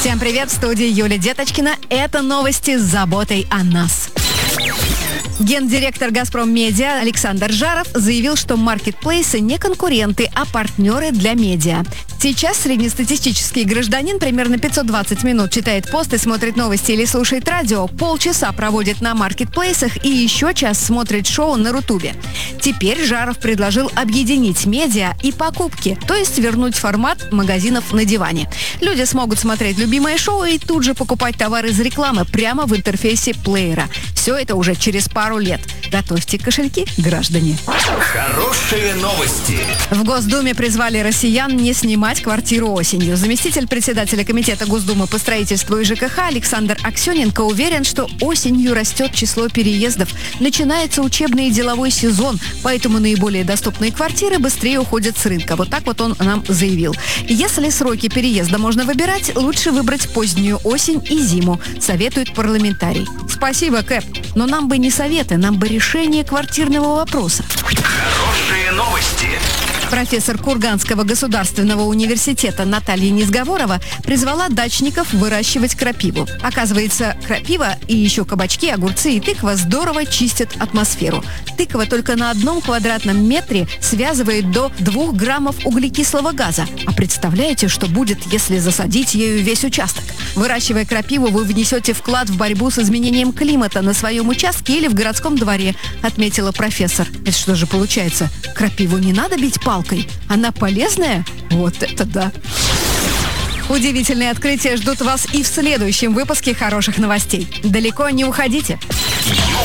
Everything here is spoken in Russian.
Всем привет, в студии Юлия Деточкина. Это новости с заботой о нас. Гендиректор «Газпром Медиа» Александр Жаров заявил, что маркетплейсы не конкуренты, а партнеры для медиа. Сейчас среднестатистический гражданин примерно 520 минут читает пост и смотрит новости или слушает радио, полчаса проводит на маркетплейсах и еще час смотрит шоу на Рутубе. Теперь Жаров предложил объединить медиа и покупки, то есть вернуть формат магазинов на диване. Люди смогут смотреть любимое шоу и тут же покупать товары из рекламы прямо в интерфейсе плеера. Все это уже через пару лет. Готовьте кошельки, граждане. Хорошие новости. В Госдуме призвали россиян не снимать квартиру осенью. Заместитель председателя Комитета Госдумы по строительству и ЖКХ Александр Аксененко уверен, что осенью растет число переездов. Начинается учебный и деловой сезон, поэтому наиболее доступные квартиры быстрее уходят с рынка. Вот так вот он нам заявил. Если сроки переезда можно выбирать, лучше выбрать позднюю осень и зиму, советует парламентарий. Спасибо, Кэп. Но нам бы не советы, нам бы решение квартирного вопроса. Хорошие новости. Профессор Курганского государственного университета Наталья Низговорова призвала дачников выращивать крапиву. Оказывается, крапива и еще кабачки, огурцы и тыква здорово чистят атмосферу. Тыква только на 1 квадратном метре связывает до 2 граммов углекислого газа. А представляете, что будет, если засадить ею весь участок? Выращивая крапиву, вы внесете вклад в борьбу с изменением климата на своем участке или в городском дворе, отметила профессор. Это что же получается? Крапиву не надо бить палкой? Она полезная? Вот это да! Удивительные открытия ждут вас и в следующем выпуске хороших новостей. Далеко не уходите!